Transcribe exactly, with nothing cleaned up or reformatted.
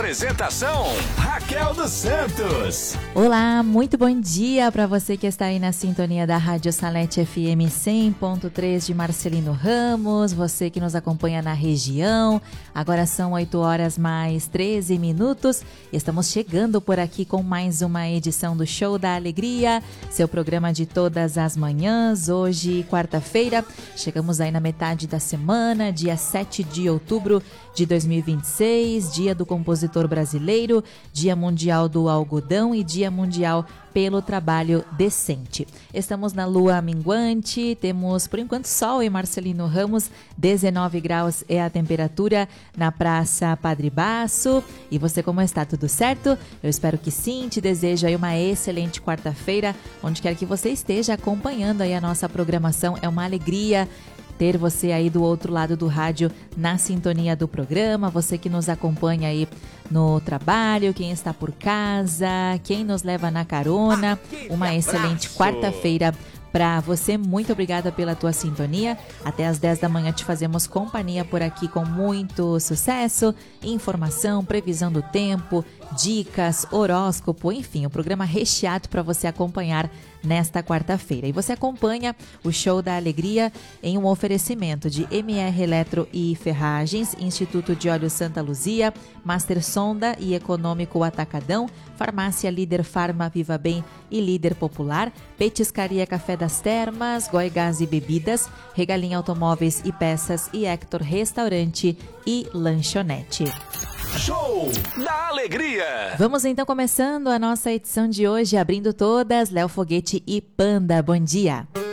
Apresentação, Raquel dos Santos. Olá, muito bom dia para você que está aí na sintonia da Rádio Salete F M cem ponto três de Marcelino Ramos, você que nos acompanha na região. Agora são oito horas mais treze minutos. Estamos chegando por aqui com mais uma edição do Show da Alegria, seu programa de todas as manhãs. Hoje, quarta-feira, chegamos aí na metade da semana, dia sete de outubro de dois mil e vinte e seis, dia do compositor brasileiro, dia mundial do algodão e dia mundial pelo trabalho decente. Estamos na lua minguante, temos por enquanto sol em Marcelino Ramos, dezenove graus é a temperatura na Praça Padre Basso. E você, como está? Tudo certo? Eu espero que sim, te desejo aí uma excelente quarta-feira, onde quer que você esteja acompanhando aí a nossa programação. É uma alegria ter você aí do outro lado do rádio na sintonia do programa, você que nos acompanha aí no trabalho, quem está por casa, quem nos leva na carona. Uma excelente quarta-feira para você. Muito obrigada pela tua sintonia. Até às dez da manhã te fazemos companhia por aqui com muito sucesso, informação, previsão do tempo, dicas, horóscopo, enfim, um programa recheado para você acompanhar nesta quarta-feira. E você acompanha o Show da Alegria em um oferecimento de M R Eletro e Ferragens, Instituto de Óleo Santa Luzia, Master Sonda e Econômico Atacadão, Farmácia Líder Farma Viva Bem e Líder Popular, Petiscaria Café das Termas, Goi Gás e Bebidas, Regalinha Automóveis e Peças e Hector Restaurante e Lanchonete. Show da Alegria! Vamos então começando a nossa edição de hoje, abrindo todas, Léo Foguete e Panda. Bom dia!